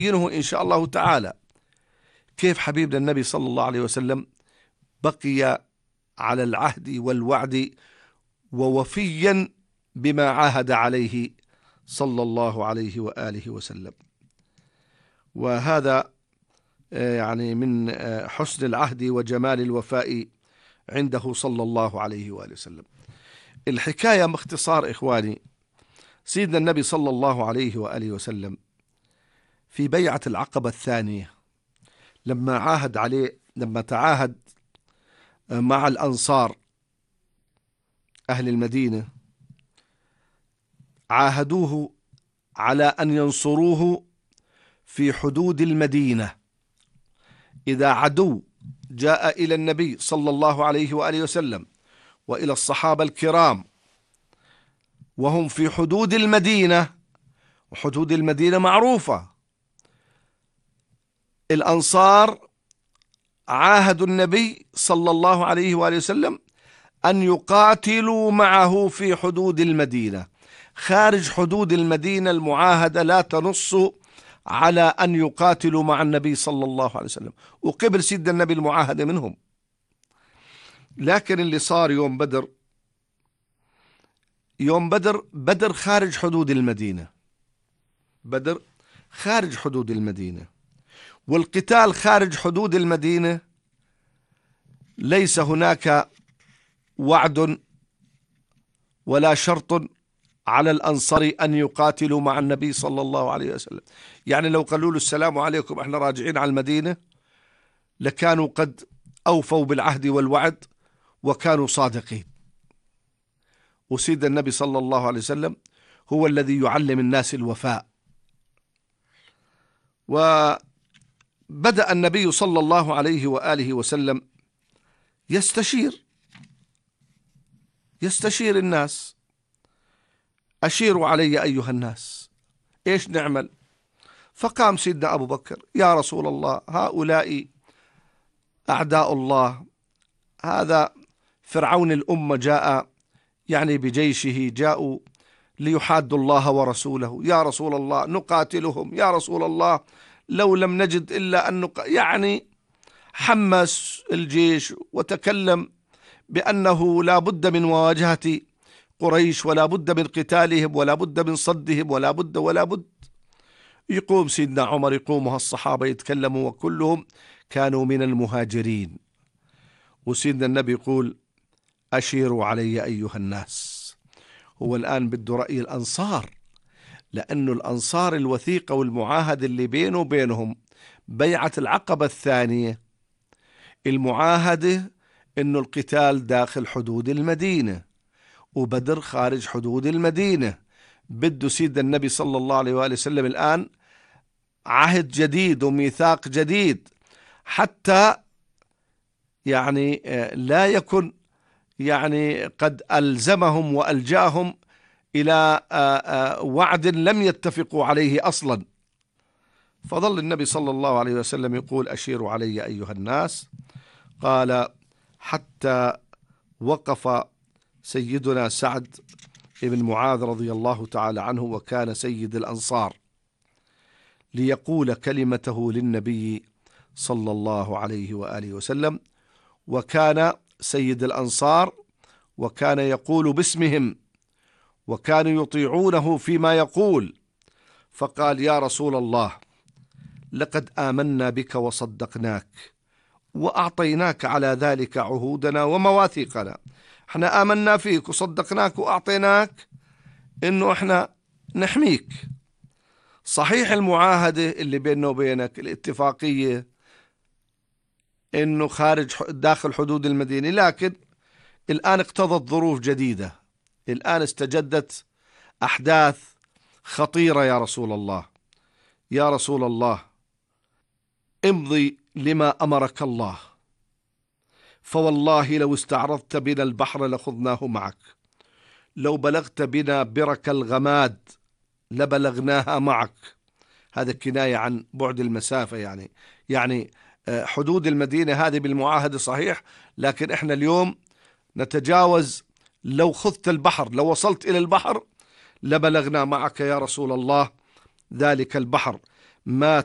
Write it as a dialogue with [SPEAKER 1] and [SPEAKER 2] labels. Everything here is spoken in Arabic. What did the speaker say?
[SPEAKER 1] إن شاء الله تعالى كيف حبيبنا النبي صلى الله عليه وسلم بقي على العهد والوعد ووفيا بما عاهد عليه صلى الله عليه وآله وسلم. وهذا يعني من حسن العهد وجمال الوفاء عنده صلى الله عليه وآله وسلم. الحكاية باختصار إخواني، سيدنا النبي صلى الله عليه وآله وسلم في بيعة العقبة الثانية لما تعاهد مع الأنصار أهل المدينة، عاهدوه على أن ينصروه في حدود المدينة. إذا عدو جاء إلى النبي صلى الله عليه وآله وسلم وإلى الصحابة الكرام وهم في حدود المدينة، وحدود المدينة معروفة، الأنصار عاهدوا النبي صلى الله عليه وآله وسلم أن يقاتلوا معه في حدود المدينة. خارج حدود المدينة المعاهدة لا تنص على أن يقاتلوا مع النبي صلى الله عليه وسلم، وقبل سيدنا النبي المعاهدة منهم. لكن اللي صار يوم بدر خارج حدود المدينة، بدر خارج حدود المدينة، والقتال خارج حدود المدينة ليس هناك وعد ولا شرط على الأنصار أن يقاتلوا مع النبي صلى الله عليه وسلم. يعني لو قالوا له السلام عليكم احنا راجعين على المدينة لكانوا قد أوفوا بالعهد والوعد وكانوا صادقين. وسيد النبي صلى الله عليه وسلم هو الذي يعلم الناس الوفاء. وبدأ النبي صلى الله عليه وآله وسلم يستشير الناس: أشيروا علي أيها الناس، إيش نعمل؟ فقام سيدنا أبو بكر: يا رسول الله، هؤلاء أعداء الله، هذا فرعون الأمة جاء يعني بجيشه، جاءوا ليحادوا الله ورسوله، يا رسول الله نقاتلهم، يا رسول الله لو لم نجد إلا أن يعني حمس الجيش وتكلم بأنه لا بد من مواجهة قريش ولا بد من قتالهم ولا بد من صدهم ولا بد. يقوم سيدنا عمر، يقومها الصحابة يتكلموا، وكلهم كانوا من المهاجرين. وسيدنا النبي يقول: أشيروا علي أيها الناس. هو الآن بده رأي الأنصار، لأنه الأنصار الوثيقة والمعاهد اللي بينه وبينهم بيعة العقبة الثانية، المعاهدة إنه القتال داخل حدود المدينة وبدر خارج حدود المدينة. بده سيدنا النبي صلى الله عليه وآله وسلم الآن عهد جديد وميثاق جديد، حتى يعني لا يكن يعني قد ألزمهم وألجاهم إلى وعد لم يتفقوا عليه أصلا. فظل النبي صلى الله عليه وسلم يقول: أشيروا علي أيها الناس. قال: حتى وقف سيدنا سعد بن معاذ رضي الله تعالى عنه، وكان سيد الأنصار، ليقول كلمته للنبي صلى الله عليه وآله وسلم. وكان سيد الأنصار وكان يقول باسمهم وكانوا يطيعونه فيما يقول. فقال: يا رسول الله، لقد آمنا بك وصدقناك وأعطيناك على ذلك عهودنا ومواثيقنا. احنا آمنا فيك وصدقناك وأعطيناك إنه احنا نحميك. صحيح المعاهدة اللي بيننا وبينك، الاتفاقية إنه خارج داخل حدود المدينة، لكن الآن اقتضت ظروف جديدة، الآن استجدت أحداث خطيرة. يا رسول الله، يا رسول الله، امضي لما أمرك الله، فوالله لو استعرضت بنا البحر لخضناه معك، لو بلغت بنا برك الغماد لبلغناها معك. هذا كناية عن بعد المسافة، يعني حدود المدينة هذه بالمعاهدة صحيح، لكن احنا اليوم نتجاوز. لو خذت البحر، لو وصلت إلى البحر لبلغنا معك يا رسول الله ذلك البحر، ما